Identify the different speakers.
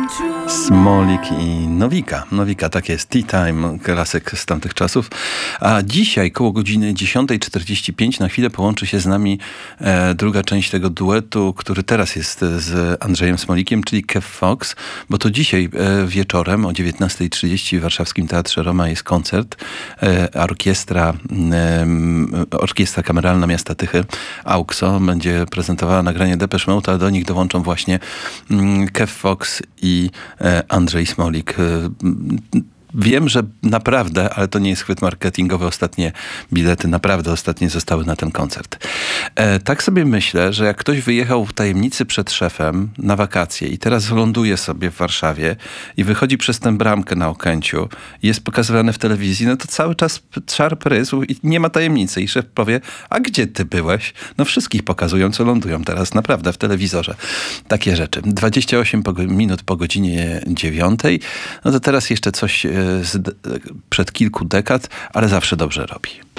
Speaker 1: Smolik i Nowika. Nowika, tak jest. Tea Time, klasyk z tamtych czasów. A dzisiaj koło godziny 10:45 na chwilę połączy się z nami druga część tego duetu, który teraz jest z Andrzejem Smolikiem, czyli Kev Fox, bo to dzisiaj wieczorem o 19:30 w Warszawskim Teatrze Roma jest koncert. Orkiestra Kameralna Miasta Tychy, AUKSO, będzie prezentowała nagranie Depeche Mode, a do nich dołączą właśnie Kev Fox i Andrzej Smolik. Wiem, że naprawdę, ale to nie jest chwyt marketingowy, ostatnie bilety naprawdę ostatnie zostały na ten koncert. Tak sobie myślę, że jak ktoś wyjechał w tajemnicy przed szefem na wakacje i teraz ląduje sobie w Warszawie i wychodzi przez tę bramkę na Okęciu i jest pokazywany w telewizji, no to cały czas szarp rysł i nie ma tajemnicy. I szef powie, a gdzie ty byłeś? No wszystkich pokazują, co lądują teraz naprawdę w telewizorze. Takie rzeczy. 28 minut po godzinie 9. No to teraz jeszcze coś przed kilku dekad, ale zawsze dobrze robi.